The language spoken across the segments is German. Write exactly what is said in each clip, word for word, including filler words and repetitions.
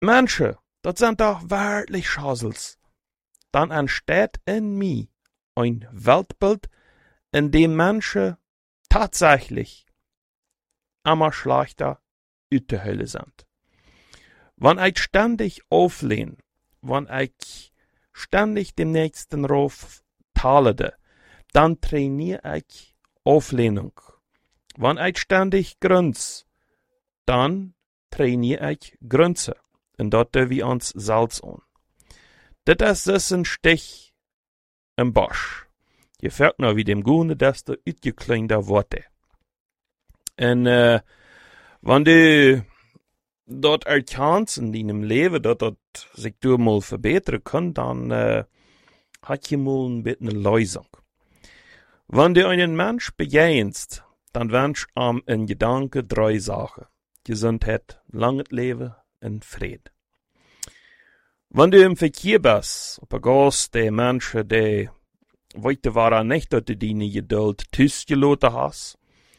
Menschen, das sind doch wahrlich Schasels. Dann entsteht in mir ein Weltbild, in dem Menschen tatsächlich immer schlechter uit der Hölle sind. Wenn ich ständig auflehne, wenn ich ständig dem Nächsten rauf talede, dann trainiere ich Auflehnung. Wenn ich ständig grünz, dann trainiere ich Grünze. Und dort wir uns Salz an. Das ist ein Stich im Bosch. Je fährt noch wie dem Gune, desto utgeklingter Worte. Und äh, wenn du dort erkennst in deinem Leben, dass das sich du mal verbessern kann, dann äh, hat je mal ein bisschen eine Lösung. Wenn du einen Mensch begegnest, dann wünsch ihm in Gedanken drei Sachen. Gesundheit, langes Leben und Frieden. Wenn du im Verkehr bist, op een Gast, die Menschen, die weten waren nicht, dass du deine Geduld thuisgelaten hast,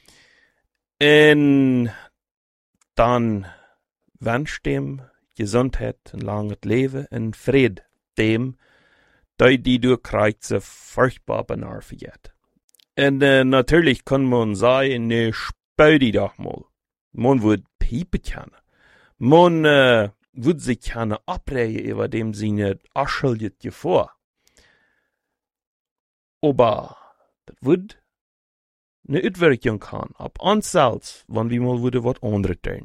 und dann wünscht dem Gesundheit, ein langes Leben und Frieden, dem, der die du kriegst, so furchtbar benarviert. Und äh, natürlich kann man sagen, ne, spür die doch mal. Man wird piepen können. Man äh, wird sich keine abreden über dem seine aschuldet vor. Aber das wird eine Uitwerking haben, ab uns selbst, wenn wir mal wieder was anderes tun.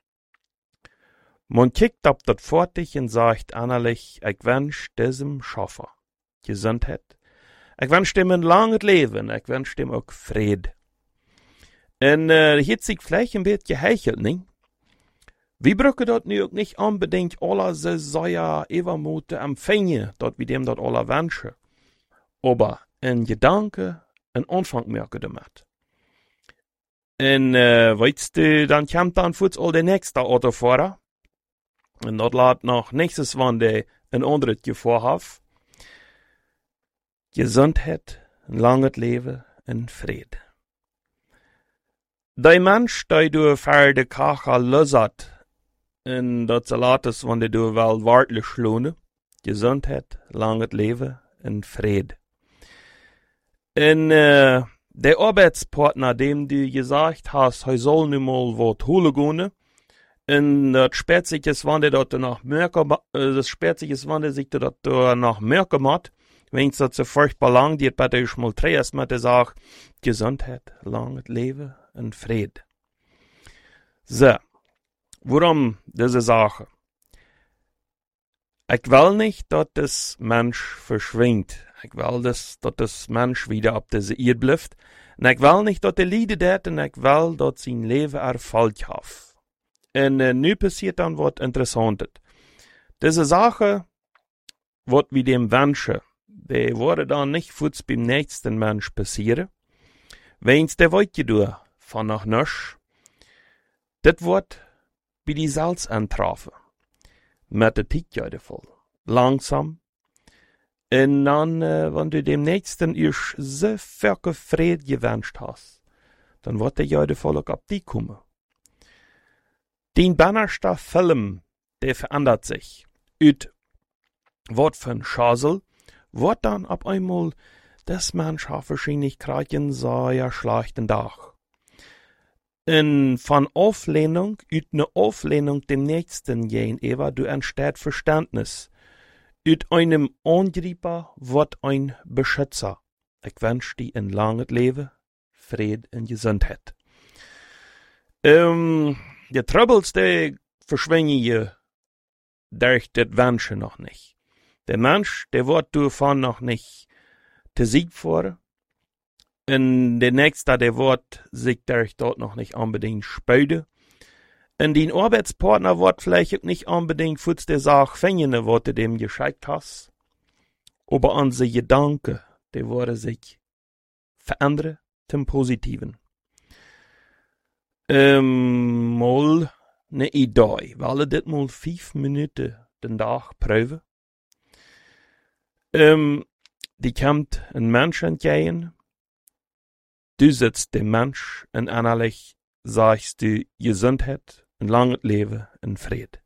Man kickt ab das fertig und sagt innerlich, ich wünsch diesem Schaffer Gesundheit. Ich wünsch dem ein langes Leben, ich wünsch dem auch Frieden. Und äh, hier sich vielleicht ein bisschen geheichelt, nicht? Wir brauchen dort nu auch nicht unbedingt alle so sehr Übermute empfangen, dort wie dem dort alle wünschen. Aber ein Gedanke, ein Anfang merken damit. Und äh, weißt du, dann kommt dann kurz all der nächste Autofahrer. Und dort lädt noch nächstes, wenn der ein anderes Gefahr hat. Gesundheit, ein langes Leben, ein Frieden. Der Mensch, der du für die Kache lösst, und dat Salat ist, wenn du wel wartlich schlohne, Gesundheit, langes Leben und Frieden. Und äh, der Arbeitspartner, dem du gesagt hast, er soll nu mal wat holen gehen, und das spät sich ist, wenn der dort nach merken, äh, das spät sich ist, wenn der sich dort nach merken macht, wenn es dort so furchtbar lang geht, bei der ich mal drehst, mit der sagt, Gesundheit, langes Leben und Frieden. So. Warum diese Sache? Ich will nicht, dass das Mensch verschwindet. Ich will, dass, dass das Mensch wieder auf diese Erde bleibt. Und ich will nicht, dass er leidet hat, und ich will, dass sein Leben Erfolg hat. Und äh, nu passiert dann was Interessantes. Diese Sache, was wir dem wünschen, die würde dann nicht kurz beim nächsten Mensch passieren. Wenn's der wollte du von nach nisch, das wird wie die Salz antrafen. Mit der Tickjäde voll. Langsam. Und dann, äh, wenn du dem Nächsten erst so viel Frieden gewünscht hast, dann wird der Jäde voll auch ab die kommen. Den bannerster Film, der verändert sich. Ut Wort von Schasel, wird dann ab einmal das Mensch hat wahrscheinlich kriegen sehr schlechten Tag. In von Auflehnung, üt ne Auflehnung dem Nächsten gegenüber, du entsteht Verständnis. Üt einem Angrieper wird ein Beschützer. Ich wünsch dir ein langes Leben, Frieden und Gesundheit. Ähm, die Troubles, die verschwingen je durch das Wünschen noch nicht. Der Mensch, der wird davon noch nicht zu Sieg vor. Und der Nächste, der wird sich durch dort noch nicht unbedingt spüren. Und den Arbeitspartner wird vielleicht nicht unbedingt für die Sache finden, was du dem geschickt hast. Aber unsere Gedanken, die werden sich verändern zum Positiven. Ähm, mal eine Idee. Wollen das mal fünf Minuten den Tag prüfen? Ähm, die kommt ein Mensch entgegen. Du sitzt dem Mensch und innerlich sagst du Gesundheit, ein langes Leben, ein Frieden.